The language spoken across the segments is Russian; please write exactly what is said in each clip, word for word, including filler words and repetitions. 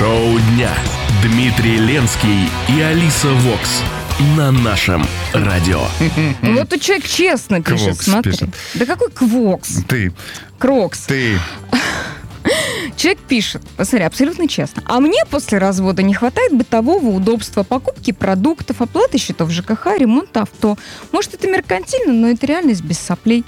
Шоу дня. Дмитрий Ленский и Алиса Вокс на нашем радио. Вот тут человек честно пишет, Квокс смотри. пишет. Да какой квокс? Ты. Крокс. Ты. Человек пишет, посмотри, абсолютно честно. А мне после развода не хватает бытового удобства, покупки продуктов, оплаты счетов ЖКХ, ремонта авто. Может, это меркантильно, но это реальность без соплей.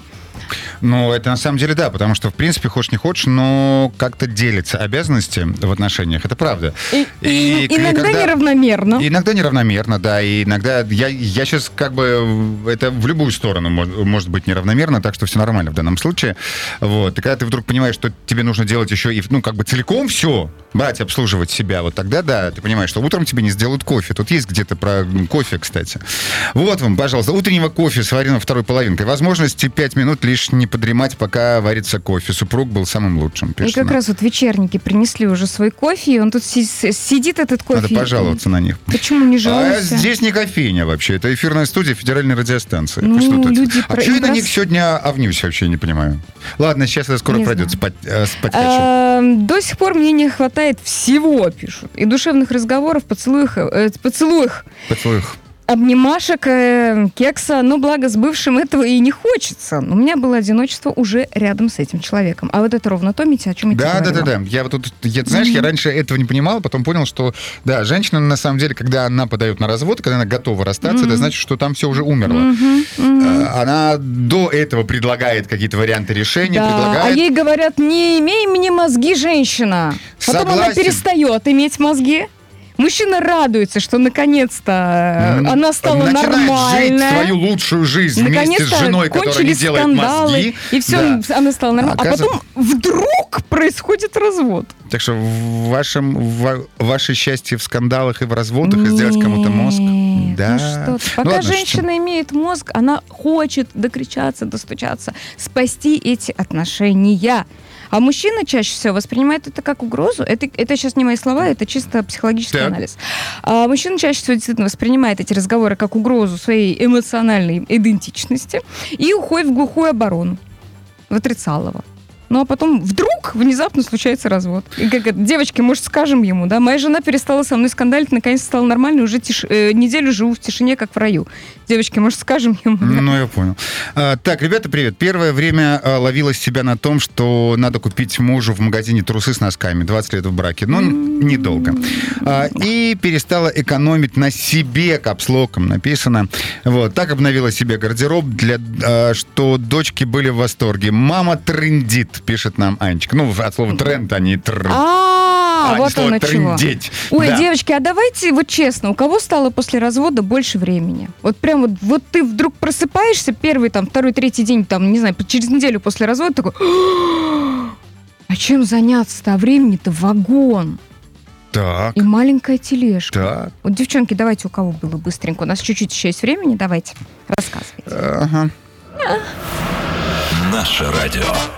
Ну, это на самом деле да, потому что, в принципе, хочешь не хочешь, но как-то делятся обязанности в отношениях, это правда. И, и, И иногда когда- неравномерно. Иногда неравномерно, да, и иногда я, я сейчас как бы, это в любую сторону может, может быть неравномерно, так что все нормально в данном случае. Вот. И когда ты вдруг понимаешь, что тебе нужно делать еще и, ну, как бы целиком все, брать, обслуживать себя, вот тогда, да, ты понимаешь, что утром тебе не сделают кофе. Тут есть где-то про кофе, кстати. Вот вам, пожалуйста, утреннего кофе с вареной второй половинкой. Возможности пять минут лишь не подремать, пока варится кофе. Супруг был самым лучшим. И пишет как она. раз вот вечерники принесли уже свой кофе, и он тут си- сидит, этот кофе. Надо пожаловаться на них. Почему не А жалуешься? здесь не кофейня вообще, это эфирная студия федеральной радиостанции. Ну, Что тут? люди А про- что я на раз- них сегодня овнюсь вообще, не понимаю. Ладно, сейчас это скоро Не пройдет с, знаю. под- э, с подкачем. Эм, До сих пор мне не хватает всего, пишут. И душевных разговоров, поцелуях, э, поцелуях, Поцелуях. обнимашек, э, кекса. Но благо с бывшим этого и не хочется. Но у меня было одиночество уже рядом с этим человеком. А вот это ровно то, Митя, о чем я тебе Да, да, да, говорила. да. Я вот тут, я, ты знаешь, я раньше этого не понимал, потом понял, что, да, женщина, на самом деле, когда она подает на развод, когда она готова расстаться, это значит, что там все уже умерло. Мгм, мгм. Э, Она до этого предлагает какие-то варианты решения, Да, предлагает... а ей говорят, не имей мне мозги, женщина. Потом она Согласен. перестает иметь мозги. Мужчина радуется, что наконец-то М, она стала начинает нормальной. жить свою лучшую жизнь вместе с Наконец-то женой, которая не кончились делает скандалы, мозги. и все, Да. она стала нормальной. А Оказывается- потом вдруг происходит развод. Так что в вашем, в, ваше счастье в скандалах и в разводах и сделать кому-то мозг. Нет, Да. ну что ты. Пока Ну ладно, женщина имеет мозг, она хочет докричаться, достучаться, спасти эти отношения. А мужчина чаще всего воспринимает это как угрозу. Это, это сейчас не мои слова, это чисто психологический Так. анализ. А мужчина чаще всего действительно воспринимает эти разговоры как угрозу своей эмоциональной идентичности и уходит в глухую оборону, в отрицалово. Ну, а потом вдруг внезапно случается развод. И как это, девочки, может, скажем ему, да, моя жена перестала со мной скандалить, наконец стала нормальной, уже тиш... э, неделю живу в тишине, как в раю. Девочки, может, скажем ему, да? Ну, я понял. А, так, ребята, привет. Первое время а, ловила себя на том, что надо купить мужу в магазине трусы с носками. двадцать лет в браке. Но недолго. А, и перестала экономить на себе, капслоком написано. Вот. Так обновила себе гардероб, для, а, что дочки были в восторге. Мама трындит, пишет нам Анечка. Ну, от слова тренд, а не тр. А, А, не вот слово оно чего. трындеть. Ой, Да. девочки, а давайте вот честно, у кого стало после развода больше времени? Вот прям вот, вот ты вдруг просыпаешься первый, там, второй, третий день, там, не знаю, через неделю после развода такой, а чем заняться-то? А времени-то вагон Так, и маленькая тележка. так. Вот, девчонки, давайте, у кого было быстренько? У нас чуть-чуть еще есть времени, давайте, рассказывайте. Ага. Наше радио.